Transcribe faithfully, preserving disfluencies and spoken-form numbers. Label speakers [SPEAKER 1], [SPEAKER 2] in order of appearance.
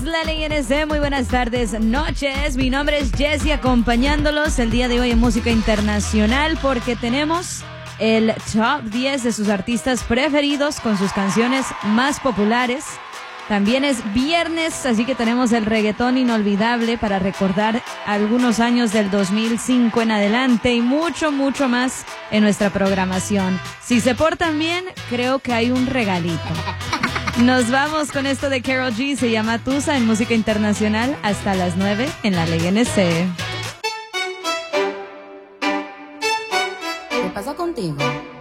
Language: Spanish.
[SPEAKER 1] la Ley N C. Muy buenas tardes, noches. Mi nombre es Jessie, acompañándolos el día de hoy en Música Internacional porque tenemos el top diez de sus artistas preferidos con sus canciones más populares. También es viernes, así que tenemos el reggaetón inolvidable para recordar algunos años del dos mil cinco en adelante y mucho, mucho más en nuestra programación. Si se portan bien, creo que hay un regalito. Nos vamos con esto de Karol G, se llama Tusa en Música Internacional hasta las nueve en la Ley N C.
[SPEAKER 2] ¿Qué pasa contigo?